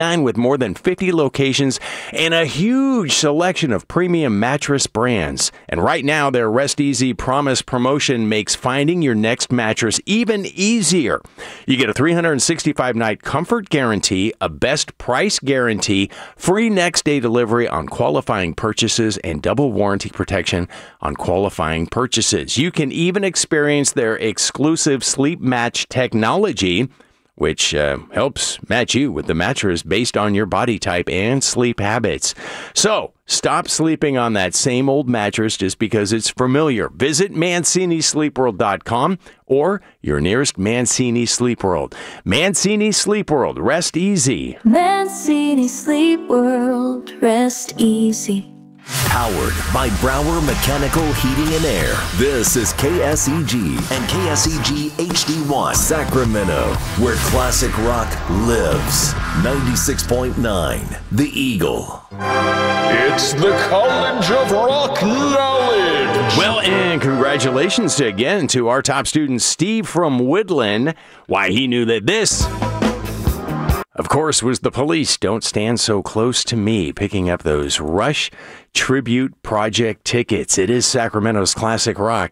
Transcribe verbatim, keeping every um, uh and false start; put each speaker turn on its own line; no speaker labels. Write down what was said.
with more than fifty locations and a huge selection of premium mattress brands. And right now, their Rest Easy Promise promotion makes finding your next mattress even easier. You get a three hundred sixty-five night comfort guarantee, a best price guarantee, free next day delivery on qualifying purchases, and double warranty protection on qualifying purchases. You can even experience their exclusive Sleep Match technology, which uh, helps match you with the mattress based on your body type and sleep habits. So, stop sleeping on that same old mattress just because it's familiar. Visit Mancini Sleep World dot com or your nearest Mancini Sleep World. Mancini Sleep World, rest easy.
Mancini Sleep World, rest easy.
Powered by Brower Mechanical Heating and Air. This is K S E G and K S E G H D one, Sacramento, where classic rock lives. ninety-six point nine, The Eagle.
It's the College of Rock Knowledge.
Well, and congratulations again to our top student, Steve from Woodland. Why, he knew that this, of course, was The Police, Don't Stand So Close to Me, picking up those Rush Tribute Project tickets. It is Sacramento's classic rock.